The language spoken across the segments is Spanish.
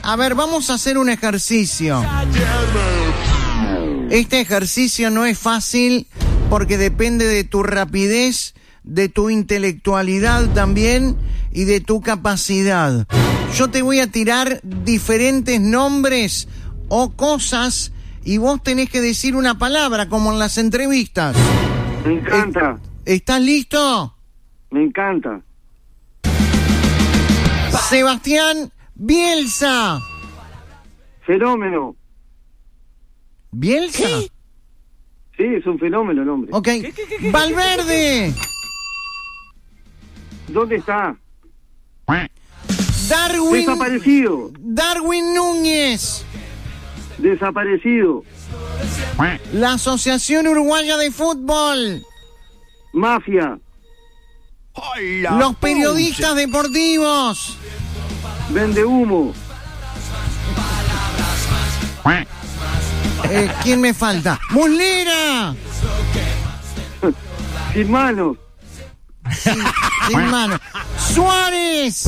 A ver, vamos a hacer un ejercicio. Este ejercicio no es fácil porque depende de tu rapidez, de tu intelectualidad también y de tu capacidad. Yo te voy a tirar diferentes nombres o cosas y vos tenés que decir una palabra como en las entrevistas. Me encanta. ¿Estás listo? Me encanta. Sebastián Bielsa. Fenómeno. ¿Bielsa? Sí, es un fenómeno el hombre. Ok. Valverde. ¿Dónde está? Darwin Núñez. Desaparecido. La Asociación Uruguaya de Fútbol. Mafia. Los periodistas deportivos. Vende humo. ¿Quién me falta? ¡Muslera! Sin manos. Sin mano. ¡Suárez!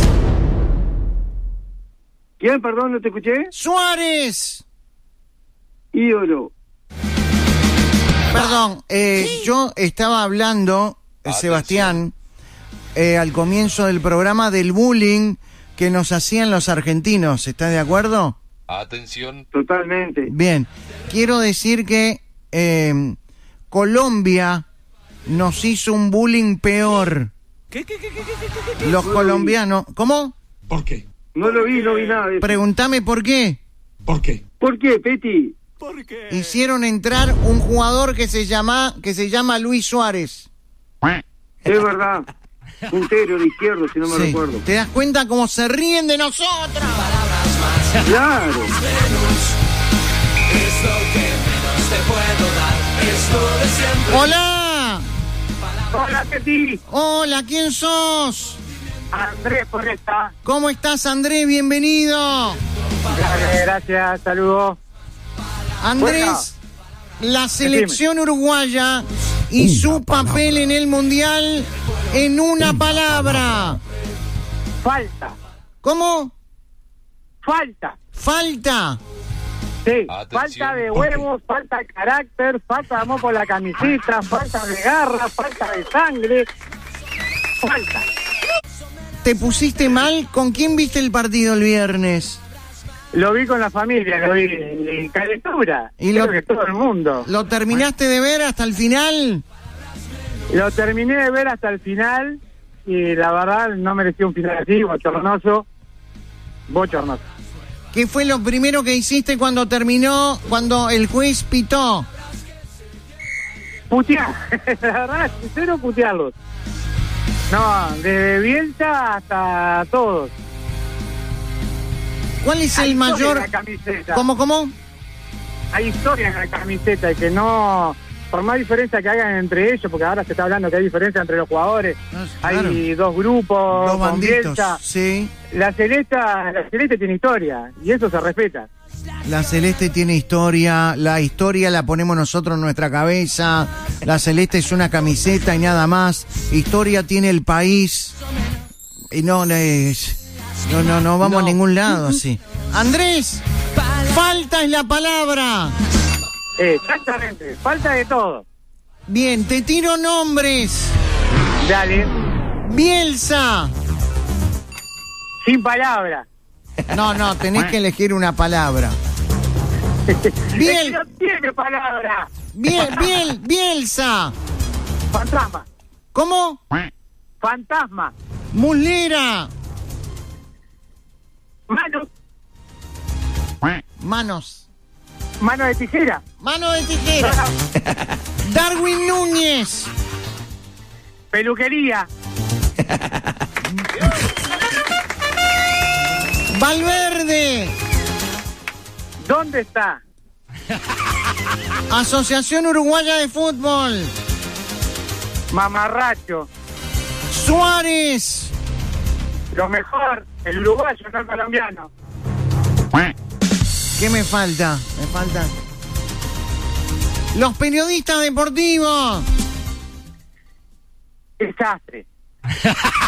¿Quién? Perdón, no te escuché. ¡Suárez! Ídolo. Perdón, yo estaba hablando, Sebastián, al comienzo del programa del bullying que nos hacían los argentinos. ¿Estás de acuerdo? Atención. Totalmente. Bien, quiero decir que Colombia nos hizo un bullying peor. ¿Qué? Los colombianos... ¿Cómo? ¿Por qué? No lo vi, no vi nada de eso. Pregúntame por qué. ¿Por qué? ¿Por qué, Peti? ¿Por qué? Hicieron entrar un jugador que se llama Luis Suárez. Es verdad. Puntero de izquierdo, si no me Sí. recuerdo. ¿Te das cuenta cómo se ríen de nosotros? Claro. ¡Hola! Hola, Peti. Hola, ¿quién sos? Andrés, por esta. ¿Cómo estás, Andrés? Bienvenido. Gracias, saludos. Andrés, la selección uruguaya y su papel en el Mundial en una palabra. Falta. ¿Cómo? Falta. Falta. Sí, Atención. falta de huevos, falta de carácter, falta de amor por la camiseta, falta de garra, falta de sangre. Falta. ¿Te pusiste mal? ¿Con quién viste el partido el viernes? Lo vi con la familia, lo vi en calentura. Y Creo lo- que todo el mundo. ¿Lo terminaste de ver hasta el final? Lo terminé de ver hasta el final y la verdad no mereció un final así, bochornoso. Bochornoso. ¿Qué fue lo primero que hiciste cuando terminó, cuando el juez pitó? Putear, la verdad, sincero, putearlos. No, desde Bielsa hasta todos. ¿Cuál es el Hay historia mayor...? en la camiseta. ¿Cómo? Hay historia en la camiseta y que no, por más diferencia que hagan entre ellos, porque ahora se está hablando que hay diferencia entre los jugadores, Claro. hay dos grupos, Dos con banditos, Bielsa. sí. La Celeste tiene historia y eso se respeta. La Celeste tiene historia, la historia la ponemos nosotros en nuestra cabeza, la Celeste es una camiseta y nada más, historia tiene el país, y no vamos a ningún lado así. Andrés, falta es la palabra. Exactamente, falta de todo. Bien, te tiro nombres. Dale, Bielsa. sin palabras. No, tenés que elegir una palabra. No tiene palabra. Bielsa. Fantasma. ¿Cómo? Fantasma. Muslera. Manos. Manos. Mano de tijera. Mano de tijera. Darwin Núñez. Peluquería. Valverde. ¿Dónde está? Asociación Uruguaya de Fútbol. Mamarracho. Suárez. Lo mejor, el uruguayo, no el colombiano. ¿Qué me falta? Me falta. Los periodistas deportivos. Desastre.